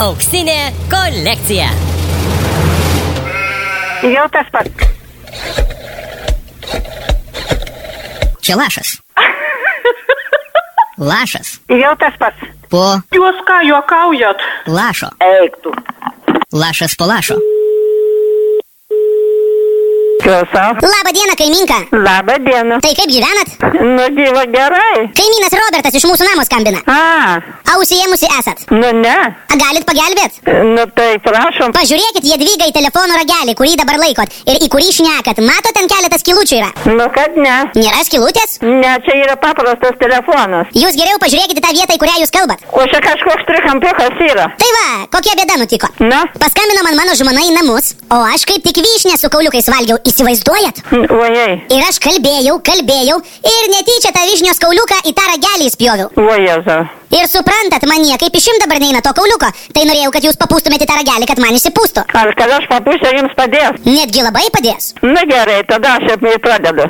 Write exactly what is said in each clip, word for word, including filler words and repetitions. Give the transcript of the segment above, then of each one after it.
Auksinė kolekcija. Jau tas pats. Čia lašas. Lašas. Jau tas pats. Po Jūs ką juokaujat? lašo. Eik tu. Lašas po lašo. Klausau. Labą dieną, kaiminka. Labą dieną. Tai kaip gyvenat? Nu, gyva gerai. Kaimynas Robertas iš mūsų namo skambina. A, Ausijėmusi esat. nu ne. A, galit pagelbėt? Nu tai prašom. Pažiūrėkit Jadvyga į telefono ragelį, kurį dabar laikot ir į kurį šnekat. Matot, ten keletas skilučių yra. Nu kad ne. Nėra skilutės? Ne, čia yra paprastas telefonas. Jūs geriau pažiūrėkit į tą vietą, į kurią jūs kalbat. O čia kažkoks trikampiukas yra. Tai va, kokia bėda nutiko. Na, Paskambino man mano žmona į namus, o aš kaip tik vyšnę su kauliukais valgiau, įsivaizduojat? ojei. Ir aš kalbėjau, kalbėjau ir netyčia tą vyšnios kauliuką į tą ragelį įspjoviau. Ojezu. Ir suprantat, man niekaip išimt dabar neina to kauliuko, tai norėjau, kad jūs papūstumėte tą ragelį, kad man išsipūstų. Ar kad aš papūsiu jums padės? Netgi labai padės. Na gerai, tada aš jau pradedu.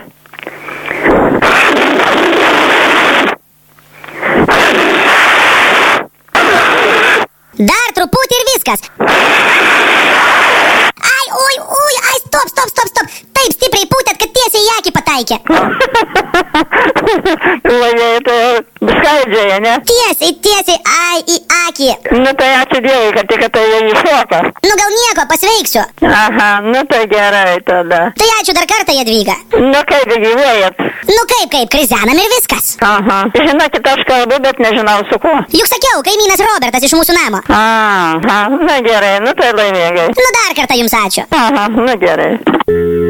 Dar truputį ir viskas. Ai, oi, oi, ai, stop, stop, stop, stop. Taip stipriai pūtėt, kad tiesiai į akį pataikė. Ojei, tai skaidžiai, ne? Tiesiai, tiesiai, ai, į akį. Nu tai ačiū Dievui, kad tik tai jau iššoka. Nu gal nieko, pasveiksiu. Aha, nu tai gerai tada. Tai ačiū dar kartą, Jadvyga. Nu kaip gyvuojat? Nu kaip, kaip, krizenam ir viskas. Aha. Žinokit, aš kalbu, bet nežinau su kuo. Juk sakiau, kaimynas Robertas iš mūsų namo. Aha, na gerai, nu tai laimingai. Nu dar kartą jums ačiū. Aha, nu gerai.